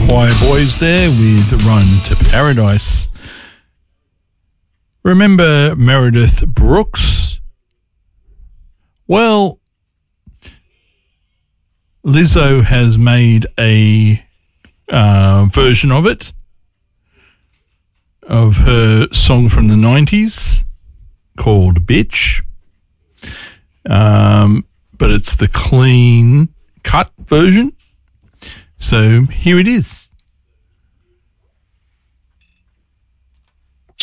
Choir Boys there with Run to Paradise. Remember Meredith Brooks? Well, Lizzo has made a version of it, of her song from the 90s called Bitch. But it's the clean cut version. So here it is.